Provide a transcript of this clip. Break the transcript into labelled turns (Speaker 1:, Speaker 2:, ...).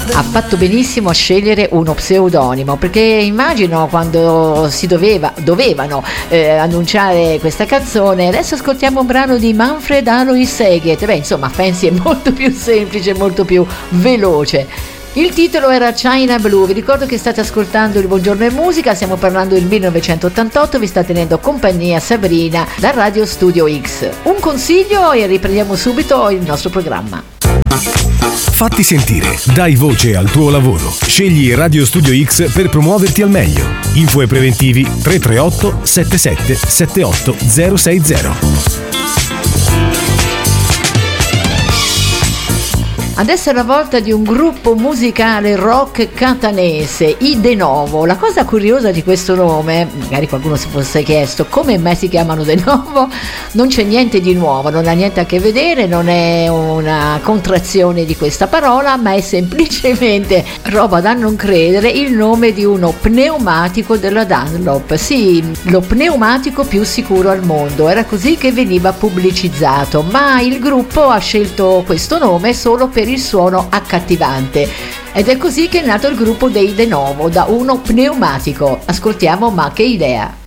Speaker 1: Ha fatto benissimo a scegliere uno pseudonimo, perché immagino quando si dovevano annunciare questa canzone. Adesso ascoltiamo un brano di Manfred Alois Seget. Beh, insomma, Fancy è molto più semplice, molto più veloce. Il titolo era China Blue. Vi ricordo che state ascoltando il Buongiorno e Musica, stiamo parlando del 1988, vi sta tenendo compagnia Sabrina da Radio Studio X. Un consiglio e riprendiamo subito il nostro programma.
Speaker 2: Fatti sentire, dai voce al tuo lavoro. Scegli Radio Studio X per promuoverti al meglio. Info e preventivi 338 77 78 060.
Speaker 1: Adesso è la volta di un gruppo musicale rock catanese, i De Novo. La cosa curiosa di questo nome, magari qualcuno si fosse chiesto come mai si chiamano De Novo, non c'è niente di nuovo, non ha niente a che vedere, non è una contrazione di questa parola, ma è semplicemente, roba da non credere, il nome di uno pneumatico della Dunlop. Sì, lo pneumatico più sicuro al mondo, era così che veniva pubblicizzato, ma il gruppo ha scelto questo nome solo per il suono accattivante ed è così che è nato il gruppo dei De Novo, da uno pneumatico. Ascoltiamo Ma che idea.